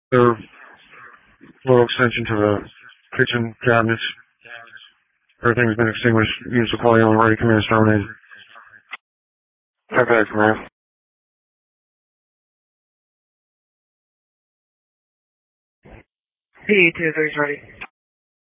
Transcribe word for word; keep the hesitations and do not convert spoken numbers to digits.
Their little extension to the kitchen cabinets. Everything's been extinguished. Units of quality only ready. Command is terminated. Okay, command. P two three's ready.